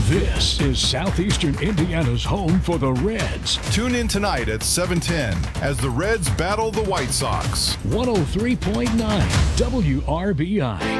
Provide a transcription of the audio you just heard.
This is Southeastern Indiana's home for the Reds. Tune in tonight at 7:10 as the Reds battle the White Sox. 103.9 WRBI.